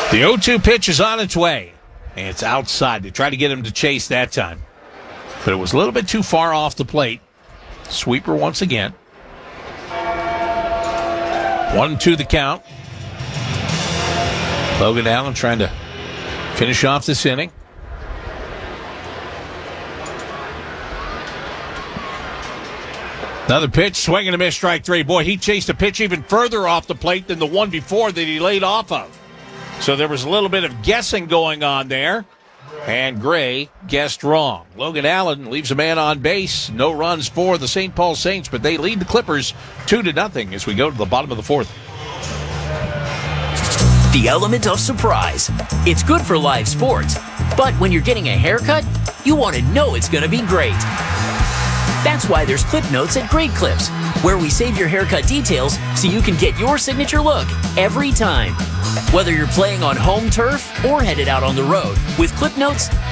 The 0-2 pitch is on its way, and it's outside. They tried to get him to chase that time, but it was a little bit too far off the plate. Sweeper once again. 1-2 the count. Logan Allen trying to finish off this inning. Another pitch, swing and a miss, strike three. Boy, he chased a pitch even further off the plate than the one before that he laid off of. So there was a little bit of guessing going on there, and Gray guessed wrong. Logan Allen leaves a man on base. No runs for the St. Paul Saints, but they lead the Clippers 2-0 as we go to the bottom of the fourth. The element of surprise. It's good for live sports, but when you're getting a haircut, you want to know it's going to be great. That's why there's Clip Notes at Great Clips, where we save your haircut details so you can get your signature look every time. Whether you're playing on home turf or headed out on the road, with Clip Notes,